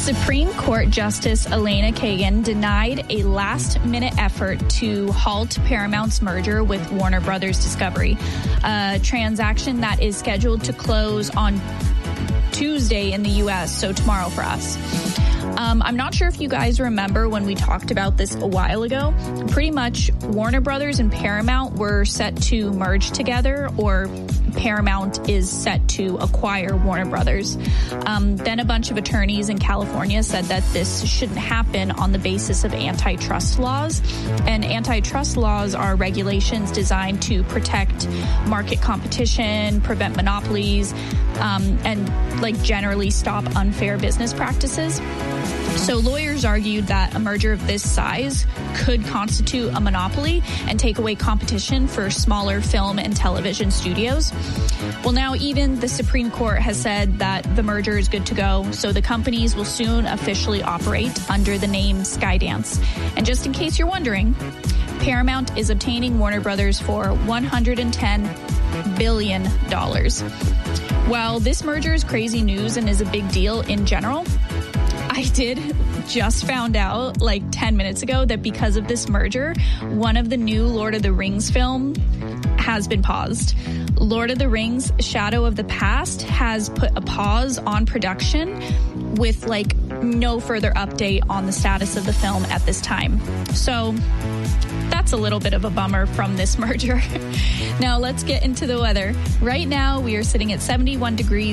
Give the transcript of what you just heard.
Supreme Court Justice Elena Kagan denied a last-minute effort to halt Paramount's merger with Warner Brothers Discovery, a transaction that is scheduled to close on Tuesday in the U.S., so tomorrow for us. I'm not sure if you guys remember when we talked about this a while ago. Pretty much Warner Brothers and Paramount were set to merge together, or Paramount is set to acquire Warner Brothers. Then a bunch of attorneys in California said that this shouldn't happen on the basis of antitrust laws. And antitrust laws are regulations designed to protect market competition, prevent monopolies, and generally stop unfair business practices. So lawyers argued that a merger of this size could constitute a monopoly and take away competition for smaller film and television studios. Well, now even the Supreme Court has said that the merger is good to go, so the companies will soon officially operate under the name Skydance. And just in case you're wondering, Paramount is obtaining Warner Brothers for $110 billion. While this merger is crazy news and is a big deal in general, I did just found out 10 minutes ago that because of this merger, one of the new Lord of the Rings film has been paused. Lord of the Rings Shadow of the Past has put a pause on production with no further update on the status of the film at this time. So that's a little bit of a bummer from this merger. Now let's get into the weather. Right now we are sitting at 71 degrees.